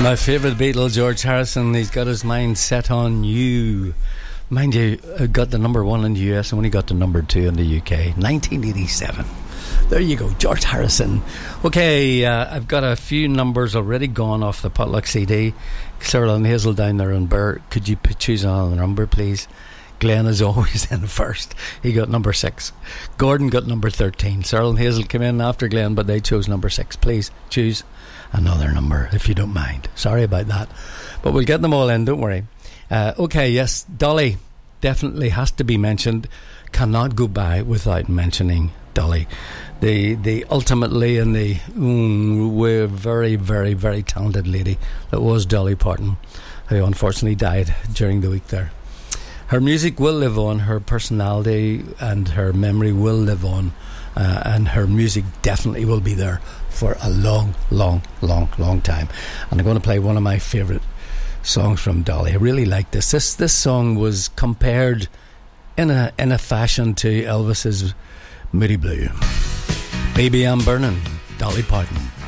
My favourite Beatle, George Harrison. He's got his mind set on you. Mind you, got the number 1 in the US and only got the number 2 in the UK. 1987. There you go, George Harrison. Okay, I've got a few numbers already gone off the Potluck CD. Cyril and Hazel down there in Burr, could you choose another number, please? Glenn is always in first. He got number 6. Gordon got number 13. Cyril and Hazel came in after Glenn, but they chose number 6. Please choose another number, if you don't mind. Sorry about that. But we'll get them all in, don't worry. Okay, yes, Dolly definitely has to be mentioned. Cannot go by without mentioning Dolly. The ultimately and the very, very, very talented lady that was Dolly Parton, who unfortunately died during the week there. Her music will live on, her personality and her memory will live on, and her music definitely will be there for a long, long, long, long time. And I'm going to play one of my favourite songs from Dolly. I really like this. This song was compared in a fashion to Elvis's Moody Blue. Baby I'm Burning, Dolly Parton.